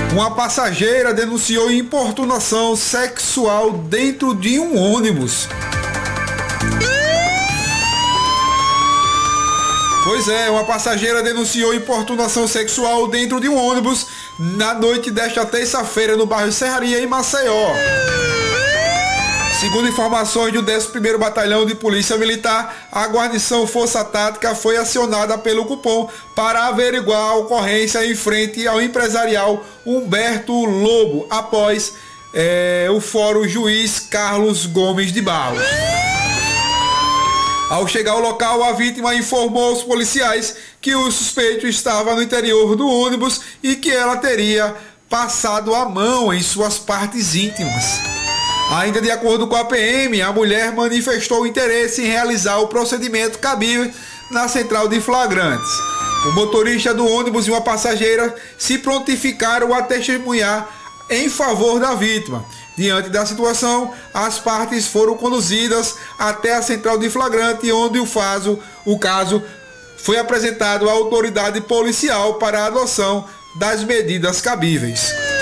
Uma passageira denunciou importunação sexual dentro de um ônibus. Pois é, uma passageira denunciou importunação sexual dentro de um ônibus na noite desta terça-feira no bairro Serraria, em Maceió. Segundo informações do 11º Batalhão de Polícia Militar, a guarnição Força Tática foi acionada pelo Cupom para averiguar a ocorrência em frente ao empresarial Humberto Lobo, após o Fórum Juiz Carlos Gomes de Barros. Ao chegar ao local, a vítima informou aos policiais que o suspeito estava no interior do ônibus e que ela teria passado a mão em suas partes íntimas. Ainda de acordo com a PM, a mulher manifestou interesse em realizar o procedimento cabível na central de flagrantes. O motorista do ônibus e uma passageira se prontificaram a testemunhar em favor da vítima. Diante da situação, as partes foram conduzidas até a central de flagrante, onde o caso foi apresentado à autoridade policial para a adoção das medidas cabíveis.